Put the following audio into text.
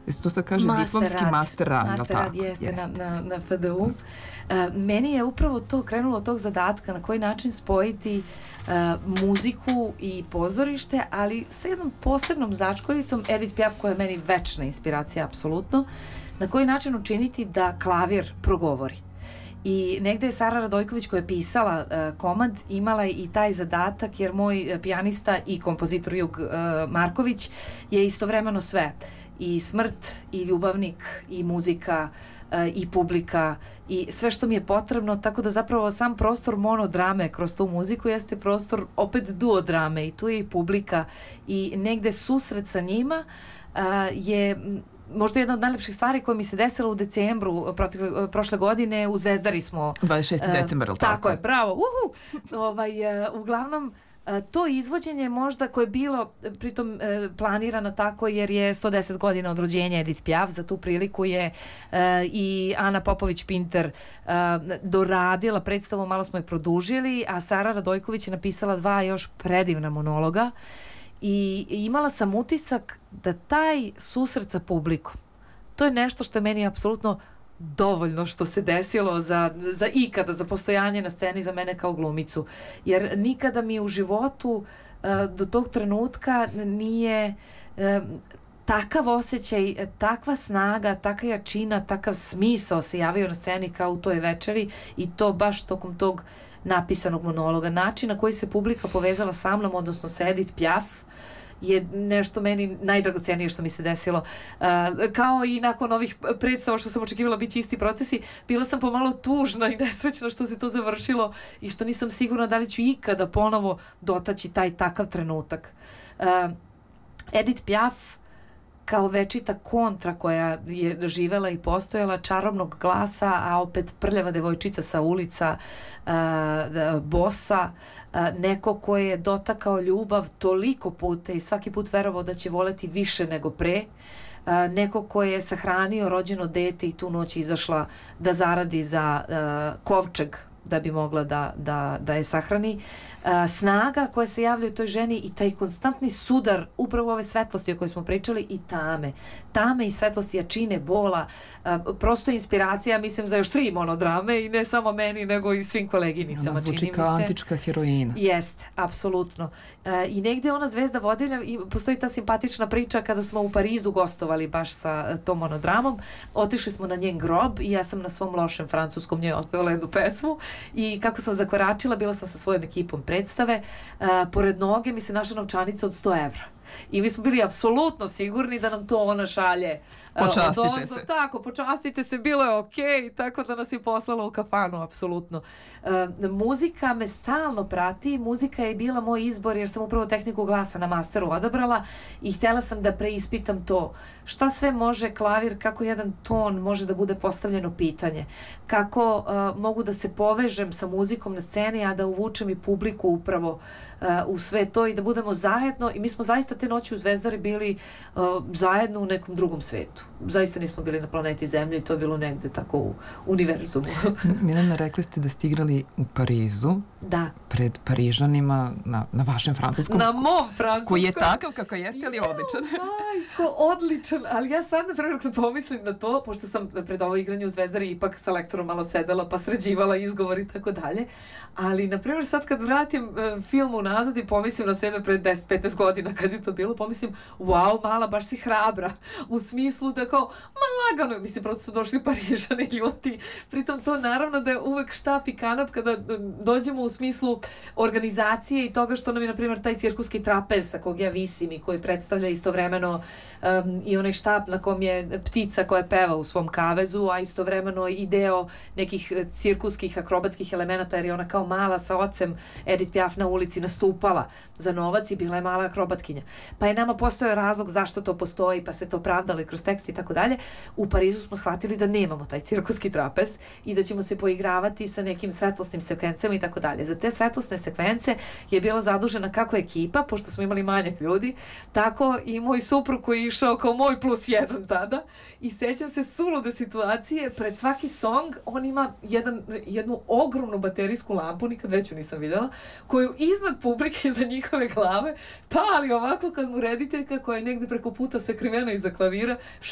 To sad kaže diplomski master rad. Master rad jeste na FDU. Meni je upravo to krenulo od tog zadatka na koji način spojiti muziku i pozorište, ali sa jednom posebnom začkoljicom, Edith Piaf koja je meni večna inspiracija, apsolutno, na koji način učiniti da klavir progovori. I negde je Sara Radojković koja je pisala komad imala i taj zadatak, jer moj pijanista i kompozitor Jug Marković je istovremeno sve. I smrt, i ljubavnik, i muzika, i publika, i sve što mi je potrebno, tako da zapravo sam prostor monodrame kroz tu muziku jeste prostor opet duodrame i tu je i publika i negde susret sa njima je možda jedna od najlepših stvari koja mi se desila u decembru prošle godine. U Zvezdari smo 26. decembar, ili tako? Tako je, bravo. Uglavnom to izvođenje možda koje je bilo pritom planirano tako jer je 110 godina od rođenja Edith Piaf, za tu priliku je i Ana Popović-Pinter doradila predstavu, malo smo je produžili, a Sara Radojković je napisala 2 još predivna monologa i imala sam utisak da taj susret sa publikom, to je nešto što je meni apsolutno dovoljno što se desilo za ikada, za postojanje na sceni za mene kao glumicu. Jer nikada mi u životu do tog trenutka nije takav osjećaj, takva snaga, takva jačina, takav smisao se javio na sceni kao u toj večeri i to baš tokom tog napisanog monologa. Način na koji se publika povezala sa mnom, odnosno sa Edith Piaf, je nešto meni najdragocenije što mi se desilo. Kao i nakon ovih predstava što sam očekivala biti isti procesi, bila sam pomalo tužna i nesrećna što se to završilo i što nisam sigurna da li ću ikada ponovo dotaći taj takav trenutak. Edith Piaf kao večita kontra koja je živela i postojala, čarobnog glasa, a opet prljava devojčica sa ulica, bosa, neko ko je dotakao ljubav toliko puta i svaki put verovao da će voleti više nego pre, neko ko je sahranio rođeno dete i tu noć izašla da zaradi za kovčeg da bi mogla da je sahrani. Snaga koja se javlja u toj ženi i taj konstantni sudar upravo ove svetlosti o kojoj smo pričali i tame i svetlosti, jačine, bola, prosto inspiracija, mislim, za još 3 monodrame i ne samo meni, nego i svim koleginicama. Ona zvuči kao antička heroina. Jeste, apsolutno. I negde ona zvezda vodilja i postoji ta simpatična priča kada smo u Parizu gostovali baš sa tom monodramom, otišli smo na njen grob i ja sam na svom lošem francuskom njoj otpevala jednu pesmu i kako sam zakoračila, bila sam sa svojom ekipom predstave, pored noge mi se našla novčanica od 100 evra. I mi smo bili apsolutno sigurni da nam to ona šalje. Počastite se. Tako, počastite se, bilo je okej, tako da nas je poslala u kafanu, apsolutno. Muzika me stalno prati, muzika je bila moj izbor jer sam upravo tehniku glasa na masteru odabrala i htjela sam da preispitam to. Šta sve može klavir, kako jedan ton može da bude postavljeno pitanje, kako mogu da se povežem sa muzikom na sceni, a da uvučem i publiku upravo u sve to i da budemo zajedno. I mi smo zaista te noći u Zvezdari bili zajedno u nekom drugom svetu. Zaista nismo bili na planeti Zemlje i to je bilo negde tako u univerzumu. Milena, rekli ste da ste igrali u Parizu. Da. Pred Parižanima na vašem francuskom. Na mom francuskom. Koji je takav kako jeste, ali odličan. Majko, odličan. Ali ja sad na primjer kad pomislim na to, pošto sam pred ovo igranje u Zvezdari ipak sa lektorom malo sedela pa sređivala izgovor i tako dalje. Ali na primjer sad kad vratim film unazad i pomislim na sebe pred 10-15 godina kad je to bilo, pomislim, wow, mala, baš si hrabra. U smislu da kao, lagano, mislim, prosto su došli Parižani ljudi. Pritom to naravno da je uvek štap i kanap kada dođemo u smislu organizacije i toga što nam je, na primjer, taj cirkuski trapez sa kog ja visim i koji predstavlja istovremeno i onaj štap na kom je ptica koja peva u svom kavezu, a istovremeno i deo nekih cirkuskih akrobatskih elemenata, jer je ona kao mala sa ocem Edith Piaf na ulici nastupala za novac i bila je mala akrobatkinja. Pa je nama postojao razlog zašto to postoji, pa se to pravdalo i kroz tekst i tako dalje. U Parizu smo shvatili da nemamo taj cirkuski trapez i da ćemo se poigravati sa nekim svetlosnim sekvencama i tako dalje. Za te svetlosne sekvence je bila zadužena kako ekipa, pošto smo imali manjak ljudi, tako i moj suprug koji je išao kao moj +1 tada i sećam se sulude situacije, pred svaki song on ima jednu ogromnu baterijsku lampu, nikad veću nisam videla, koju iznad publike za njihove glave pali ovako kad mu rediteljka koja je negde preko puta sakrivena iza klavira